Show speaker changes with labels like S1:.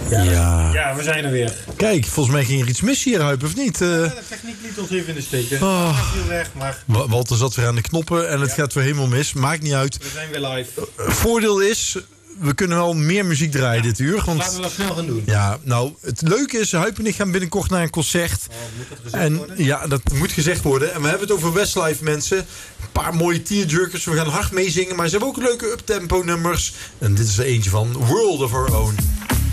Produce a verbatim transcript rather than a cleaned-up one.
S1: Ja.
S2: Ja, we zijn er weer.
S1: Kijk, volgens mij ging er iets mis hier, Huip, of niet? Uh...
S2: Ja, de techniek liet ons even in de steek. Dus
S1: oh.
S2: heel weg, maar...
S1: Walter zat weer aan de knoppen en het ja. gaat weer helemaal mis. Maakt niet uit.
S2: We zijn weer live.
S1: Uh, voordeel is, we kunnen wel meer muziek draaien ja. dit uur. Want...
S2: Laten we dat snel gaan doen.
S1: Ja, nou, het leuke is, Huip en ik gaan binnenkort naar een concert.
S2: Oh, moet dat gezegd
S1: en,
S2: worden?
S1: Ja, dat moet gezegd worden. En we hebben het over Westlife, mensen. Een paar mooie tearjerkers. We gaan hard meezingen, maar ze hebben ook leuke uptempo nummers. En dit is er eentje van World of Our Own.